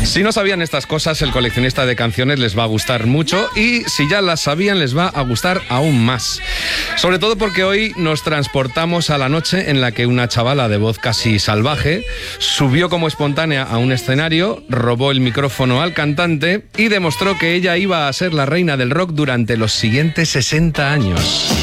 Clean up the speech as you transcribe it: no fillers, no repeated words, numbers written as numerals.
Si no sabían estas cosas, el coleccionista de canciones les va a gustar mucho y si ya las sabían, les va a gustar aún más. Sobre todo porque hoy nos transportamos a la noche en la que una chavala de voz casi salvaje subió como espontánea a un escenario, robó el micrófono al cantante y demostró que ella iba a ser la reina del rock durante los siguientes 60 años.